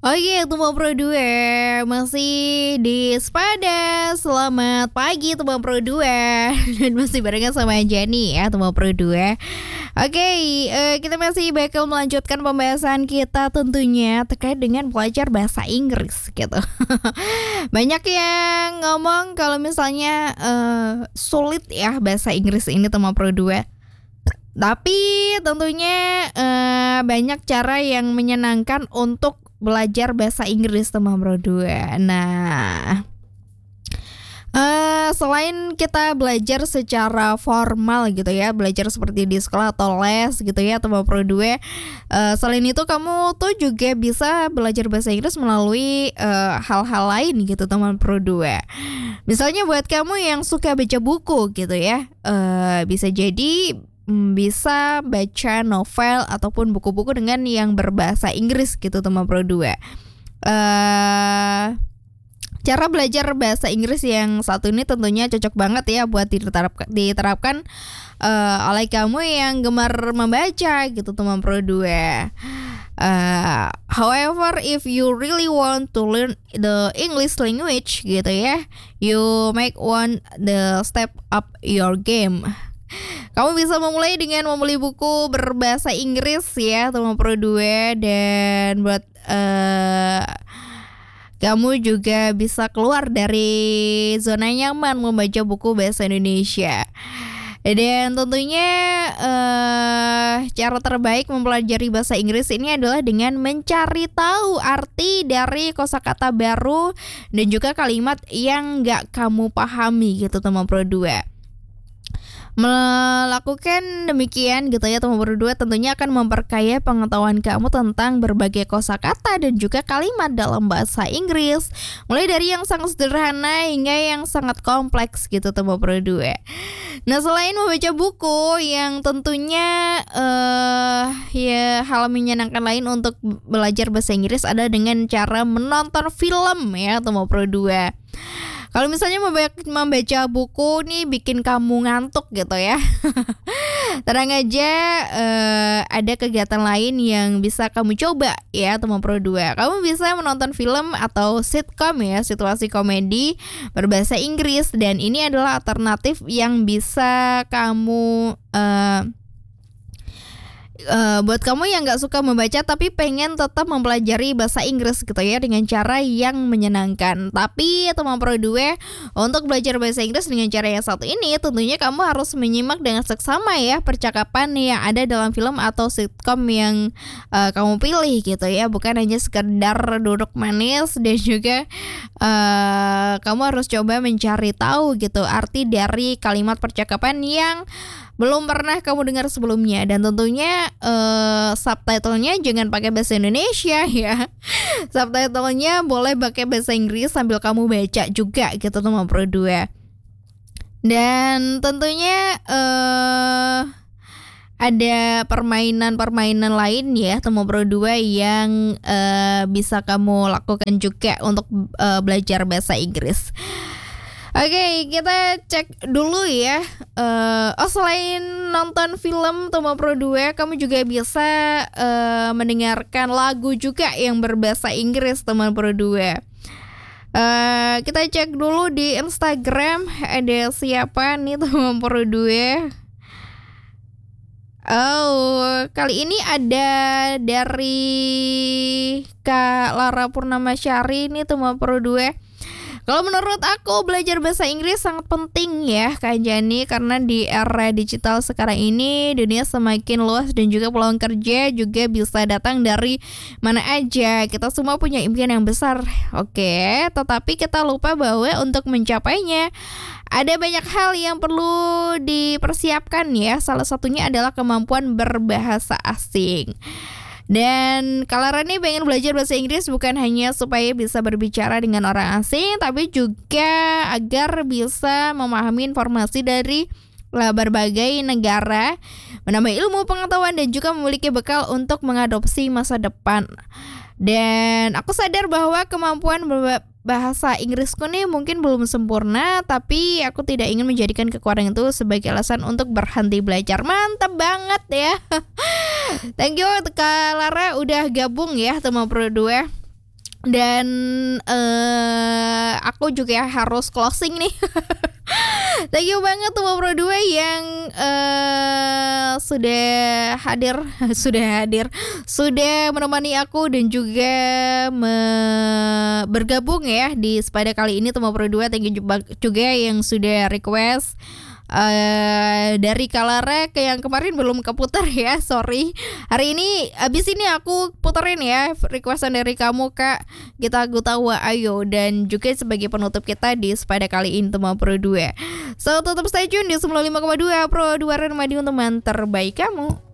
Oke, Teman Pro 2 masih di Sepada. Selamat pagi Teman Pro 2 dan masih barengan sama Jani ya Teman Pro 2. Oke, kita masih bakal melanjutkan pembahasan kita tentunya terkait dengan belajar bahasa Inggris gitu. Banyak yang ngomong kalau misalnya sulit ya bahasa Inggris ini Teman Pro 2. Tapi tentunya banyak cara yang menyenangkan untuk belajar bahasa Inggris teman Pro 2. Nah, selain kita belajar secara formal gitu ya, belajar seperti di sekolah atau les gitu ya teman Pro 2, selain itu kamu tuh juga bisa belajar bahasa Inggris melalui hal-hal lain gitu teman Pro 2. Misalnya buat kamu yang suka baca buku gitu ya, bisa jadi bisa baca novel ataupun buku-buku dengan yang berbahasa Inggris gitu teman Pro 2. Cara belajar bahasa Inggris yang satu ini tentunya cocok banget ya buat diterapkan oleh kamu yang gemar membaca gitu teman Pro 2. However, if you really want to learn the English language gitu ya, you make one the step up your game. Kamu bisa memulai dengan membeli buku berbahasa Inggris ya teman Pro 2, dan buat kamu juga bisa keluar dari zona nyaman membaca buku bahasa Indonesia. Dan tentunya cara terbaik mempelajari bahasa Inggris ini adalah dengan mencari tahu arti dari kosakata baru dan juga kalimat yang gak kamu pahami gitu teman Pro 2. Melakukan demikian gitu ya teman Pro 2 tentunya akan memperkaya pengetahuan kamu tentang berbagai kosakata dan juga kalimat dalam bahasa Inggris, mulai dari yang sangat sederhana hingga yang sangat kompleks gitu teman Pro 2. Nah, selain membaca buku, yang tentunya ya hal menyenangkan lain untuk belajar bahasa Inggris ada dengan cara menonton film ya teman Pro 2. Kalau misalnya membaca buku nih bikin kamu ngantuk gitu ya, tenang aja, ada kegiatan lain yang bisa kamu coba ya teman Pro 2. Kamu bisa menonton film atau sitcom ya, situasi komedi berbahasa Inggris, dan ini adalah alternatif yang bisa kamu buat kamu yang gak suka membaca tapi pengen tetap mempelajari bahasa Inggris gitu ya dengan cara yang menyenangkan. Tapi teman Pro 2, untuk belajar bahasa Inggris dengan cara yang satu ini tentunya kamu harus menyimak dengan seksama ya percakapan yang ada dalam film atau sitcom yang kamu pilih gitu ya. Bukan hanya sekedar duduk manis, dan juga kamu harus coba mencari tahu gitu arti dari kalimat percakapan yang belum pernah kamu dengar sebelumnya. Dan tentunya subtitlenya jangan pakai bahasa Indonesia ya. Subtitlenya boleh pakai bahasa Inggris sambil kamu baca juga gitu teman Pro 2. Dan tentunya ada permainan-permainan lain ya teman Pro 2 yang bisa kamu lakukan juga untuk belajar bahasa Inggris. Oke, kita cek dulu ya. Selain nonton film teman Pro 2, kamu juga bisa mendengarkan lagu juga yang berbahasa Inggris teman Pro 2. Kita cek dulu di Instagram ada siapa nih teman Pro 2. Kali ini ada dari Kak Lara Purnamasari nih teman Pro 2. Kalau menurut aku belajar bahasa Inggris sangat penting ya Kak Jani, karena di era digital sekarang ini dunia semakin luas dan juga peluang kerja juga bisa datang dari mana aja. Kita semua punya impian yang besar, oke, tetapi kita lupa bahwa untuk mencapainya ada banyak hal yang perlu dipersiapkan ya. Salah satunya adalah kemampuan berbahasa asing. Dan Kak ini pengen belajar bahasa Inggris bukan hanya supaya bisa berbicara dengan orang asing, tapi juga agar bisa memahami informasi dari berbagai negara, menambah ilmu pengetahuan, dan juga memiliki bekal untuk mengadopsi masa depan. Dan aku sadar bahwa kemampuan bahasa Inggrisku nih mungkin belum sempurna, tapi aku tidak ingin menjadikan kekurangan itu sebagai alasan untuk berhenti belajar. Mantap banget ya. Thank you Kak Lara udah gabung ya teman Pro 2. Dan aku juga harus closing nih. Thank you banget Tuma Pro 2 yang sudah hadir sudah menemani aku dan juga bergabung ya di Sepada kali ini. Tuma Pro 2, thank you juga yang sudah request dari Kalara yang kemarin belum keputar ya, sorry. Hari ini abis ini aku puterin ya requestan dari kamu Kak Gita Gutawa Ayo, dan juga sebagai penutup kita di Sepada kali ini Tuma Pro 2. So tetap stay tune di 95,2 Pro 2 Remadium, teman terbaik kamu.